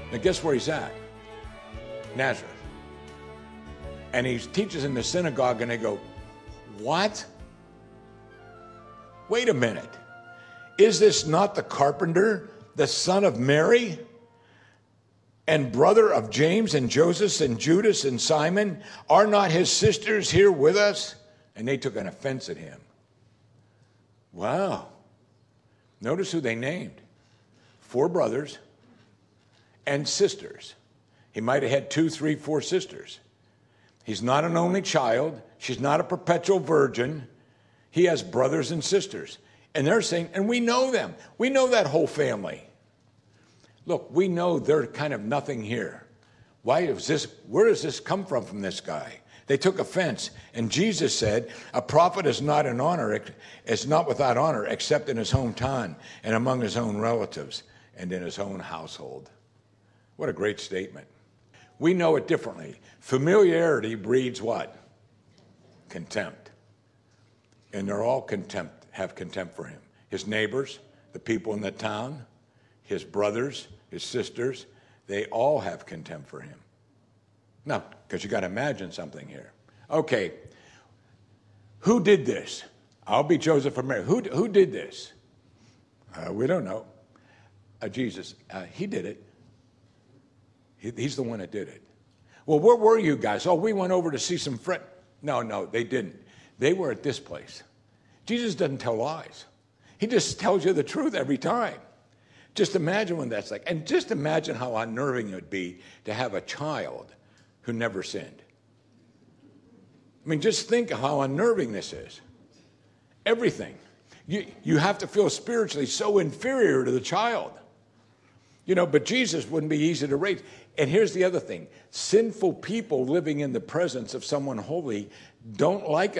Now guess where he's at? Nazareth. And he teaches in the synagogue, and they go, what? Wait a minute. Is this not the carpenter, the son of Mary, and brother of James and Joseph and Judas and Simon? Are not his sisters here with us? And they took an offense at him. Wow. Notice who they named. 4 brothers and sisters. He might have had 2, 3, 4 sisters. He's not an only child. She's not a perpetual virgin. He has brothers and sisters. And they're saying, and we know them. We know that whole family. Look, we know they're kind of nothing here. Where does this come from this guy? They took offense. And Jesus said, a prophet is not without honor except in his hometown and among his own relatives and in his own household. What a great statement. We know it differently. Familiarity breeds what? Contempt. And they're all have contempt for him. His neighbors, the people in the town, his brothers, his sisters, they all have contempt for him. Now, because you got to imagine something here. Okay, who did this? I'll be Joseph or Mary. Who did this? We don't know. Jesus, he did it. He's the one that did it. Well, where were you guys? Oh, we went over to see some friends. No, they didn't. They were at this place. Jesus doesn't tell lies. He just tells you the truth every time. Just imagine what that's like. And just imagine how unnerving it would be to have a child who never sinned. I mean, just think of how unnerving this is. Everything. You have to feel spiritually so inferior to the child. But Jesus wouldn't be easy to raise. And here's the other thing. Sinful people living in the presence of someone holy don't like